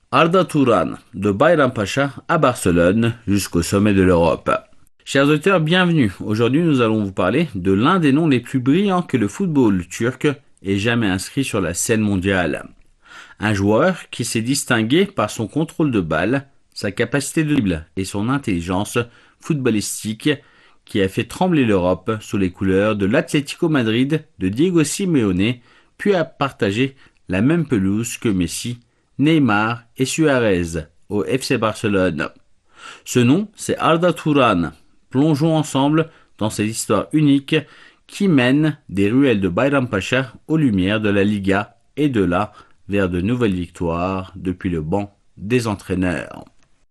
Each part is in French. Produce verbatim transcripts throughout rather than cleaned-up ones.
Arda Turan, de Bayrampaşa à Barcelone jusqu'au sommet de l'Europe. Chers auditeurs, bienvenue. Aujourd'hui, nous allons vous parler de l'un des noms les plus brillants que le football turc ait jamais inscrit sur la scène mondiale. Un joueur qui s'est distingué par son contrôle de balle, sa capacité de dribble et son intelligence footballistique qui a fait trembler l'Europe sous les couleurs de l'Atlético Madrid de Diego Simeone, puis a partagé la même pelouse que Messi, Neymar et Suarez au F C Barcelone. Ce nom, c'est Arda Turan. Plongeons ensemble dans cette histoire unique qui mène des ruelles de Bayrampaşa aux lumières de la Liga et de là vers de nouvelles victoires depuis le banc des entraîneurs.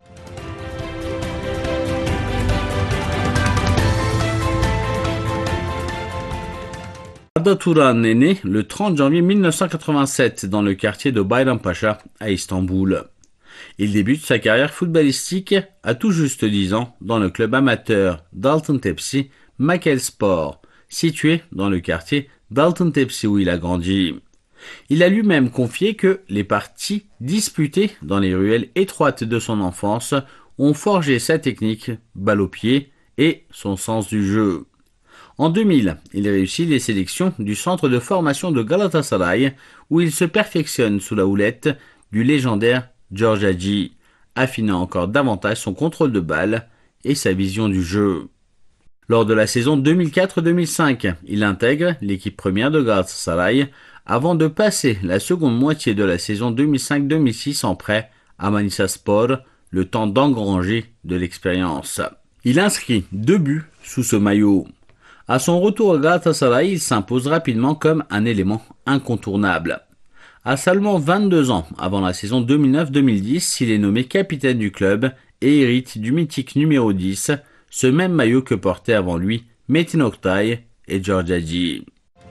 Arda Turan est né le trente janvier mille neuf cent quatre-vingt-sept dans le quartier de Bayrampaşa à Istanbul. Il débute sa carrière footballistique à tout juste dix ans dans le club amateur d'Altıntepsi Makelspor, situé dans le quartier d'Altıntepsi où il a grandi. Il a lui-même confié que les parties disputées dans les ruelles étroites de son enfance ont forgé sa technique, balle au pied et son sens du jeu. En deux mille, il réussit les sélections du centre de formation de Galatasaray où il se perfectionne sous la houlette du légendaire George Hagi, affinant encore davantage son contrôle de balle et sa vision du jeu. Lors de la saison deux mille quatre deux mille cinq, il intègre l'équipe première de Galatasaray avant de passer la seconde moitié de la saison deux mille cinq deux mille six en prêt à Manisaspor, le temps d'engranger de l'expérience. Il inscrit deux buts sous ce maillot. À son retour à Galatasaray, il s'impose rapidement comme un élément incontournable. À seulement vingt-deux ans, avant la saison deux mille neuf deux mille dix, il est nommé capitaine du club et hérite du mythique numéro dix, ce même maillot que portaient avant lui Metin Oktay et George Hagi.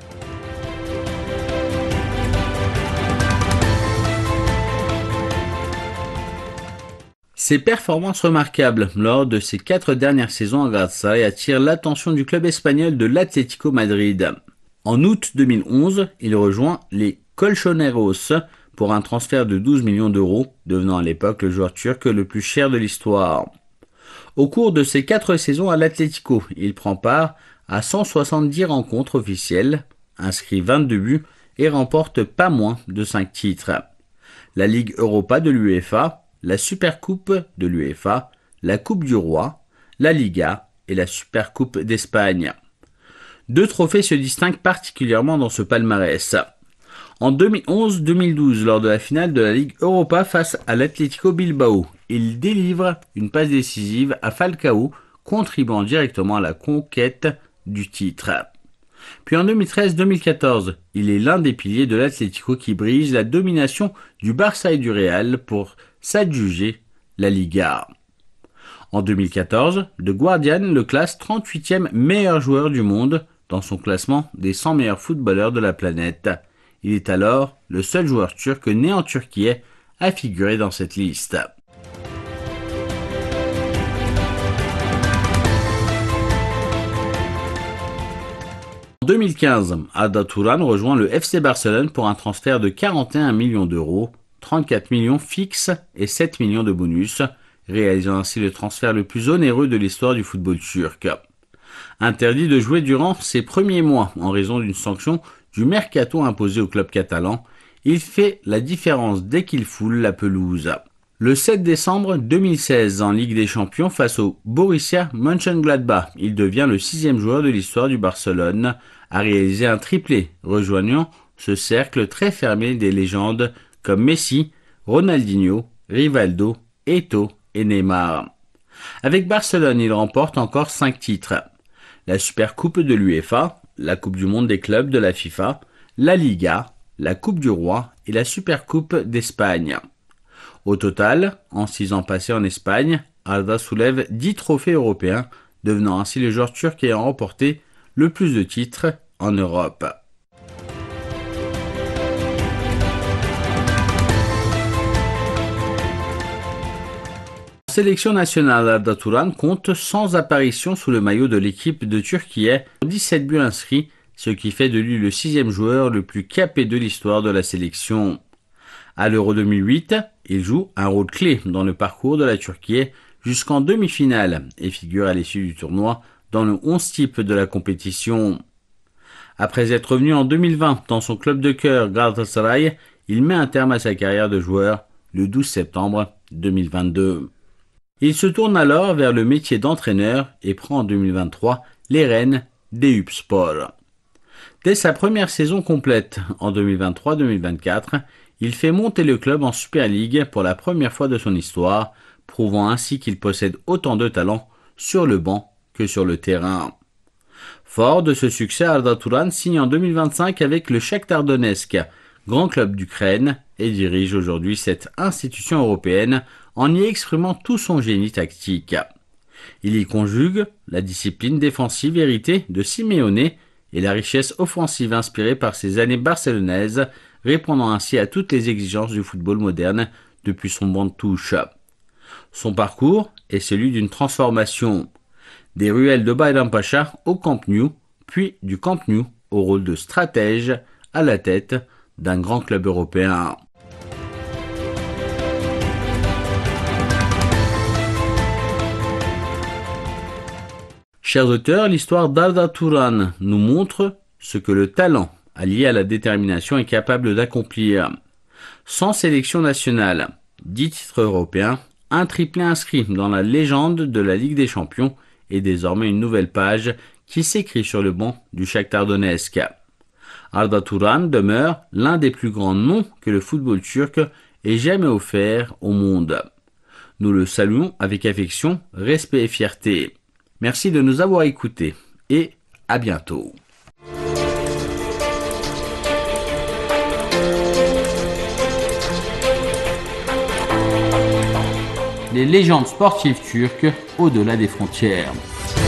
Ses performances remarquables lors de ses quatre dernières saisons à Galatasaray attirent l'attention du club espagnol de l'Atlético Madrid. En août deux mille onze, il rejoint les Colchoneros pour un transfert de douze millions d'euros, devenant à l'époque le joueur turc le plus cher de l'histoire. Au cours de ses quatre saisons à l'Atlético, il prend part à cent soixante-dix rencontres officielles, inscrit vingt-deux buts et remporte pas moins de cinq titres. La Ligue Europa de l'UEFA, la Supercoupe de l'UEFA, la Coupe du Roi, la Liga et la Supercoupe d'Espagne. Deux trophées se distinguent particulièrement dans ce palmarès. En deux mille onze deux mille douze, lors de la finale de la Ligue Europa face à l'Atlético Bilbao, il délivre une passe décisive à Falcao, contribuant directement à la conquête du titre. Puis en deux mille treize deux mille quatorze, il est l'un des piliers de l'Atlético qui brise la domination du Barça et du Real pour s'adjuger la Liga. En deux mille quatorze, The Guardian le classe trente-huitième meilleur joueur du monde dans son classement des cent meilleurs footballeurs de la planète. Il est alors le seul joueur turc né en Turquie à figurer dans cette liste. En deux mille quinze, Arda Turan rejoint le F C Barcelone pour un transfert de quarante et un millions d'euros, trente-quatre millions fixes et sept millions de bonus, réalisant ainsi le transfert le plus onéreux de l'histoire du football turc. Interdit de jouer durant ses premiers mois en raison d'une sanction du mercato imposé au club catalan, il fait la différence dès qu'il foule la pelouse. Le sept décembre deux mille seize, en Ligue des Champions face au Borussia Mönchengladbach, il devient le sixième joueur de l'histoire du Barcelone à réaliser un triplé, rejoignant ce cercle très fermé des légendes comme Messi, Ronaldinho, Rivaldo, Eto'o et Neymar. Avec Barcelone, il remporte encore cinq titres. La Supercoupe de l'UEFA, la Coupe du Monde des clubs de la FIFA, la Liga, la Coupe du Roi et la Supercoupe d'Espagne. Au total, en six ans passés en Espagne, Arda soulève dix trophées européens, devenant ainsi le joueur turc ayant remporté le plus de titres en Europe. En sélection nationale, Arda Turan compte cent apparitions sous le maillot de l'équipe de Turquie, dix-sept buts inscrits, ce qui fait de lui le sixième joueur le plus capé de l'histoire de la sélection. À l'Euro deux mille huit, Il joue un rôle clé dans le parcours de la Turquie jusqu'en demi-finale et figure à l'issue du tournoi dans le onze type de la compétition. Après être revenu en deux mille vingt dans son club de cœur Galatasaray, il met un terme à sa carrière de joueur le douze septembre deux mille vingt-deux. Il se tourne alors vers le métier d'entraîneur et prend en deux mille vingt-trois les rênes d'Eyüpspor. Dès sa première saison complète, en deux mille vingt-trois deux mille vingt-quatre, il fait monter le club en Super League pour la première fois de son histoire, prouvant ainsi qu'il possède autant de talent sur le banc que sur le terrain. Fort de ce succès, Arda Turan signe en deux mille vingt-cinq avec le Shakhtar Donetsk, grand club d'Ukraine, et dirige aujourd'hui cette institution européenne en y exprimant tout son génie tactique. Il y conjugue la discipline défensive héritée de Simeone et la richesse offensive inspirée par ses années barcelonaises, répondant ainsi à toutes les exigences du football moderne depuis son banc de touche. Son parcours est celui d'une transformation des ruelles de Bayrampaşa au Camp Nou, puis du Camp Nou au rôle de stratège à la tête d'un grand club européen. Chers auteurs, l'histoire d'Arda Turan nous montre ce que le talent allié à la détermination est capable d'accomplir. Sans sélection nationale, dix titres européens, un triplé inscrit dans la légende de la Ligue des Champions et désormais une nouvelle page qui s'écrit sur le banc du Shakhtar Donetsk. Arda Turan demeure l'un des plus grands noms que le football turc ait jamais offert au monde. Nous le saluons avec affection, respect et fierté. Merci de nous avoir écoutés et à bientôt. Les légendes sportives turques au-delà des frontières.